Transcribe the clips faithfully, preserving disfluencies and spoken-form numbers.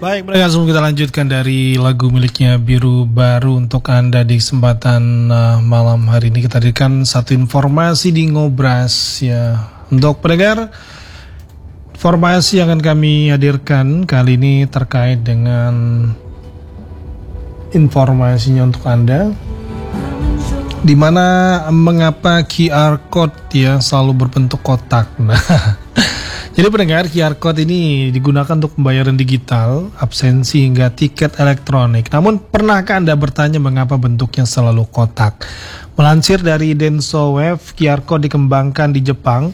Baik, mereka langsung kita lanjutkan dari lagu miliknya Biru Baru untuk Anda di kesempatan uh, malam hari ini. Kita hadirkan satu informasi di Ngobras ya. Untuk pendengar, informasi yang akan kami hadirkan kali ini terkait dengan informasinya untuk Anda, di mana mengapa Q R code ya selalu berbentuk kotak. Nah, jadi pendengar, Q R code ini digunakan untuk pembayaran digital, absensi hingga tiket elektronik. Namun pernahkah Anda bertanya mengapa bentuknya selalu kotak? Melansir dari Densoweb, Q R code dikembangkan di Jepang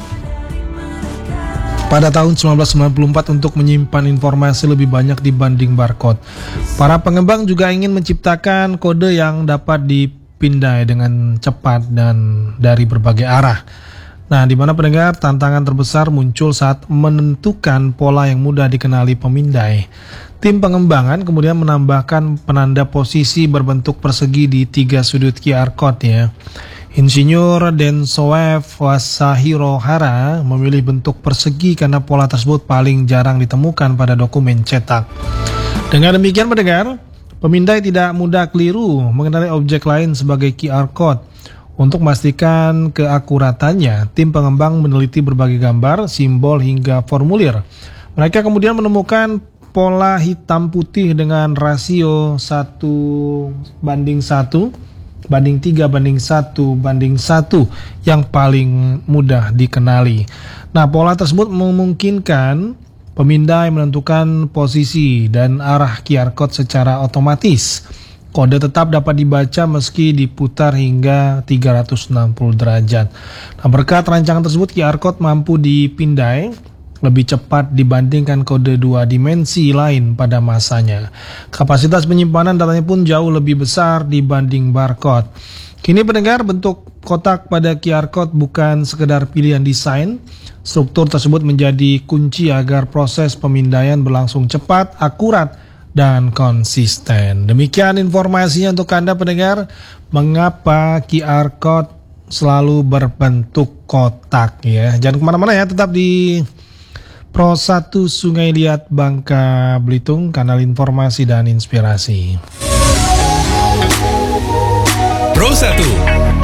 pada tahun seribu sembilan ratus sembilan puluh empat untuk menyimpan informasi lebih banyak dibanding barcode. Para pengembang juga ingin menciptakan kode yang dapat dipindai dengan cepat dan dari berbagai arah. Nah, di mana pendengar, tantangan terbesar muncul saat menentukan pola yang mudah dikenali pemindai. Tim pengembangan kemudian menambahkan penanda posisi berbentuk persegi di tiga sudut Q R code ya. Insinyur Densoweb Wasahiro Hara memilih bentuk persegi karena pola tersebut paling jarang ditemukan pada dokumen cetak. Dengan demikian pendengar, pemindai tidak mudah keliru mengenali objek lain sebagai Q R code. Untuk memastikan keakuratannya, tim pengembang meneliti berbagai gambar, simbol hingga formulir. Mereka kemudian menemukan pola hitam putih dengan rasio satu banding satu, banding tiga banding satu banding satu yang paling mudah dikenali. Nah, pola tersebut memungkinkan pemindai menentukan posisi dan arah Q R code secara otomatis. Kode tetap dapat dibaca meski diputar hingga tiga ratus enam puluh derajat. Nah, berkat rancangan tersebut, Q R code mampu dipindai lebih cepat dibandingkan kode dua dimensi lain pada masanya. Kapasitas penyimpanan datanya pun jauh lebih besar dibanding barcode. Kini pendengar, bentuk kotak pada Q R code bukan sekedar pilihan desain. Struktur tersebut menjadi kunci agar proses pemindaian berlangsung cepat, akurat, dan konsisten. Demikian informasinya untuk Anda pendengar, mengapa Q R code selalu berbentuk kotak ya. Jangan kemana-mana ya, tetap di Pro satu Sungai Liat, Bangka Belitung, kanal informasi dan inspirasi. Pro satu